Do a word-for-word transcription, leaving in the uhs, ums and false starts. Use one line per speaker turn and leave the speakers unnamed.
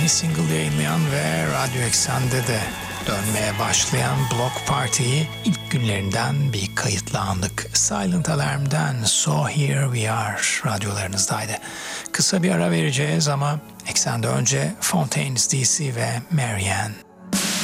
yeni single yayınlayan ve Radyo Eksen'de de dönmeye başlayan Block Party'yi ilk günlerinden bir kayıtla andık. Silent Alarm'den So Here We Are radyolarınızdaydı. Kısa bir ara vereceğiz ama Eksen'de önce Fontaines D C ve Marianne.